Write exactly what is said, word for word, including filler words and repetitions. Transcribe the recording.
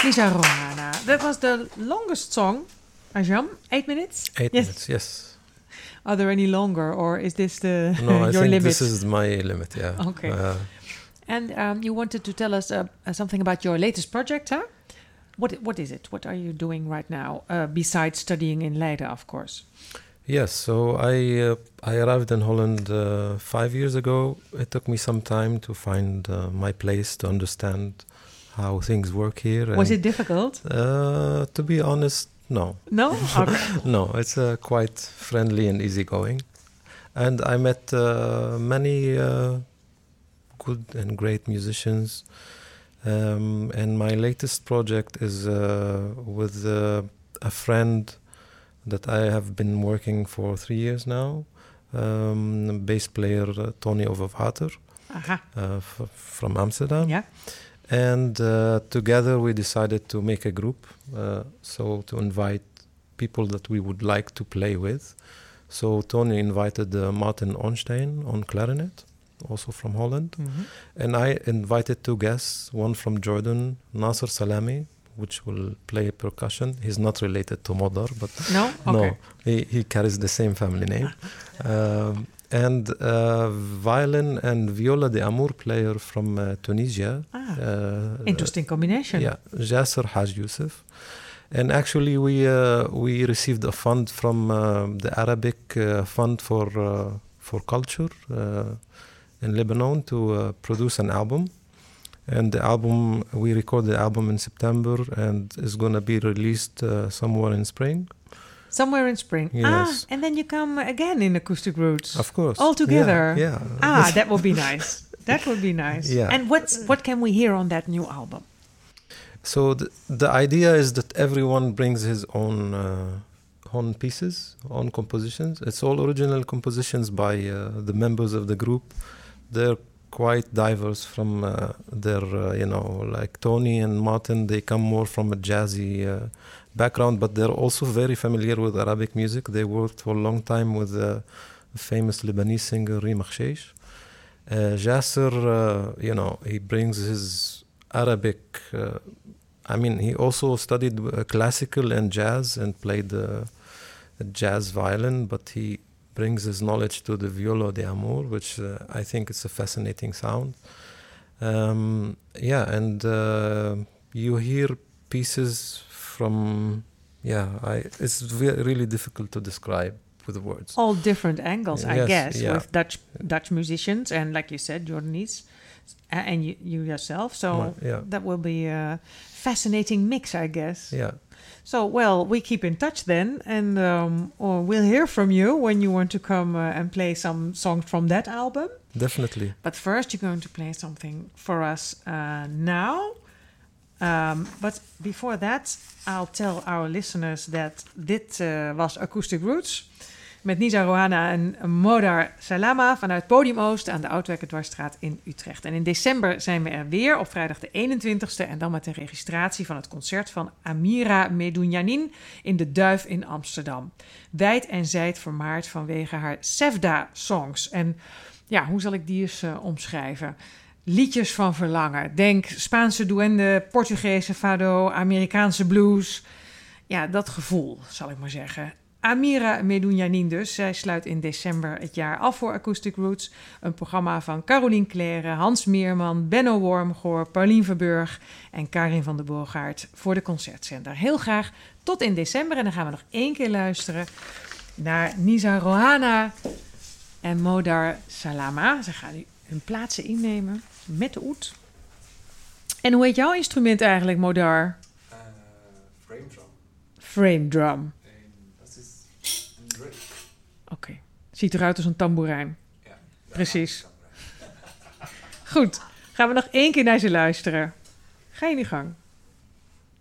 Nisa Rohana. That was the longest song, Ajam. Eight minutes? Eight yes. minutes, yes. Are there any longer, or is this the No, I your think limit? this is my limit, yeah. Okay. Uh, and um, you wanted to tell us uh, uh, something about your latest project, huh? What What is it? What are you doing right now, uh, besides studying in Leiden, of course? yes, so I uh, I arrived in Holland uh, five years ago. It took me some time to find uh, my place, to understand how things work here. Was and, it difficult? Uh, to be honest, no. No? Okay. No, it's uh, quite friendly and easygoing. And I met uh, many uh, good and great musicians. Um, and my latest project is uh, with uh, a friend that I have been working for three years now, um, bass player uh, Tony Overwater Aha. uh, f- from Amsterdam. Yeah. And uh, together we decided to make a group, uh, so to invite people that we would like to play with. So Tony invited uh, Martin Onstein on clarinet, also from Holland. Mm-hmm. And I invited two guests, one from Jordan, Nasser Salami, which will play percussion. He's not related to Modar, but No? Okay. no, he, he carries the same family name. um, and uh, violin and viola de amour player from uh, Tunisia. Ah, Uh, interesting combination. Yeah, Jasser Haj Youssef. And actually, we uh, we received a fund from uh, the Arabic uh, Fund for uh, for Culture uh, in Lebanon to uh, produce an album. And the album, we record the album in September, and is going to be released uh, somewhere in spring. Somewhere in spring. Yes. Ah, and then you come again in Acoustic Roots. Of course. All together. Yeah. yeah. Ah, that would be nice. That would be nice. Yeah. And what's what can we hear on that new album? So the, the idea is that everyone brings his own uh, own pieces, own compositions. It's all original compositions by uh, the members of the group. They're quite diverse from uh, their, uh, you know, like Tony and Martin, they come more from a jazzy uh, background, but they're also very familiar with Arabic music. They worked for a long time with the famous Lebanese singer Rima Khsheish. Uh, Jasser, uh, you know, he brings his Arabic, uh, I mean, he also studied uh, classical and jazz and played uh, jazz violin, but he brings his knowledge to the viola de amour, which uh, I think is a fascinating sound. Um, yeah, and uh, you hear pieces from, yeah, I, it's ve- really difficult to describe with words. All different angles, I Yes, guess, yeah. with Dutch Dutch musicians and, like you said, Jordanese, a- and you, you yourself. So Right, yeah. that will be a fascinating mix, I guess. Yeah. So, well, we keep in touch then, and um, or we'll hear from you when you want to come uh, and play some songs from that album. Definitely. But first, you're going to play something for us uh, now. Um, but before that, I'll tell our listeners that dit uh, was Acoustic Roots met Nisa Rohana en Modar Salama vanuit Podium Oost aan de Oudwijkerdwarsstraat in Utrecht. En in december zijn we er weer op vrijdag de eenentwintigste en dan met de registratie van het concert van Amira Medounianin in de Duif in Amsterdam. Wijd en zijd vermaard vanwege haar Sevda-songs. En ja, hoe zal ik die eens uh, omschrijven? Liedjes van verlangen. Denk Spaanse duende, Portugese fado, Amerikaanse blues. Ja, dat gevoel, zal ik maar zeggen. Amira Medounianin dus. Zij sluit in december het jaar af voor Acoustic Roots. Een programma van Caroline Claire, Hans Meerman, Benno Wormgoor, Paulien Verburg en Karin van der Boogaard voor de Concertzender. Heel graag tot in december. En dan gaan we nog één keer luisteren naar Nisa Rohana en Modar Salama. Ze gaan nu hun plaatsen innemen met de oud. En hoe heet jouw instrument eigenlijk, Modar? Uh, frame drum. Frame drum. En dat is een Drake. Oké. Okay. Ziet eruit als een tamboerijn. Ja, precies. Goed. Gaan we nog één keer naar ze luisteren. Ga je in die gang.